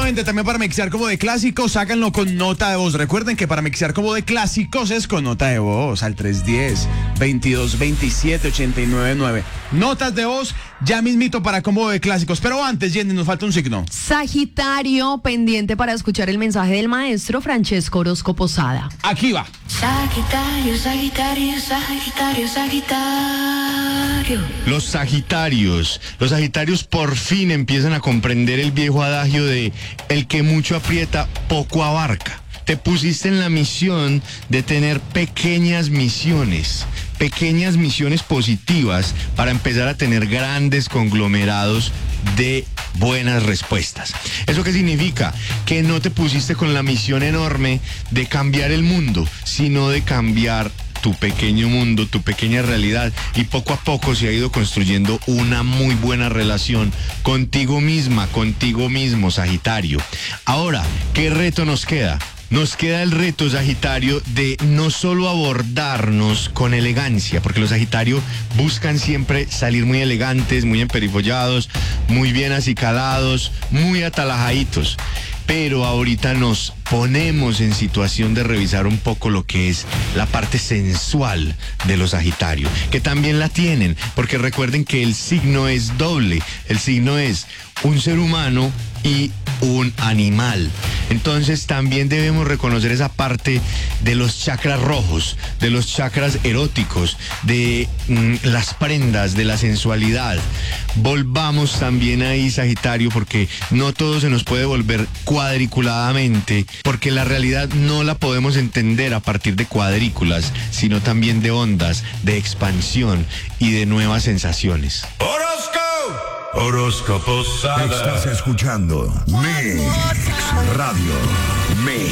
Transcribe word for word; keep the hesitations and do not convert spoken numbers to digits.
Exactamente, también para mixear como de clásicos, sácanlo con nota de voz. Recuerden que para mixear como de clásicos es con nota de voz al tres uno cero, veintidós veintisiete, ochenta y nueve nueve. Notas de voz ya mismito para como de clásicos. Pero antes, Jenny, nos falta un signo. Sagitario, pendiente para escuchar el mensaje del maestro Francesco Orozco Posada. Aquí va. Sagitario, Sagitario, Sagitario, Sagitario. Los Sagitarios, los Sagitarios por fin empiezan a comprender el viejo adagio de el que mucho aprieta, poco abarca. Te pusiste en la misión de tener pequeñas misiones, pequeñas misiones positivas para empezar a tener grandes conglomerados de buenas respuestas. ¿Eso qué significa? Que no te pusiste con la misión enorme de cambiar el mundo, sino de cambiar tu pequeño mundo, tu pequeña realidad, y poco a poco se ha ido construyendo una muy buena relación contigo misma, contigo mismo, Sagitario. Ahora, ¿qué reto nos queda? Nos queda el reto, Sagitario, de no solo abordarnos con elegancia, porque los Sagitario buscan siempre salir muy elegantes, muy emperifollados, muy bien acicalados, muy atalajaditos. Pero ahorita nos ponemos en situación de revisar un poco lo que es la parte sensual de los Sagitario, que también la tienen, porque recuerden que el signo es doble, el signo es un ser humano y un animal. Entonces también debemos reconocer esa parte de los chakras rojos, de los chakras eróticos, de mm, las prendas, de la sensualidad. Volvamos también ahí, Sagitario, porque no todo se nos puede volver cuadriculadamente, porque la realidad no la podemos entender a partir de cuadrículas, sino también de ondas, de expansión y de nuevas sensaciones. Horóscopo Sada. Estás escuchando Mix Radio. Mix.